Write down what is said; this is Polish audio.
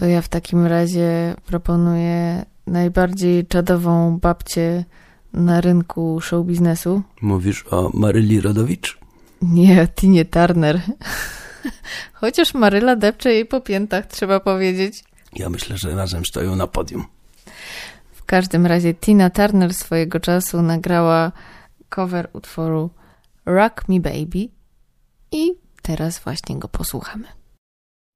To ja w takim razie proponuję najbardziej czadową babcię na rynku show biznesu. Mówisz o Maryli Rodowicz? Nie, Tinie Turner. Chociaż Maryla depcze jej po piętach, trzeba powiedzieć. Ja myślę, że razem stoją na podium. W każdym razie Tina Turner swojego czasu nagrała cover utworu Rock Me Baby i teraz właśnie go posłuchamy.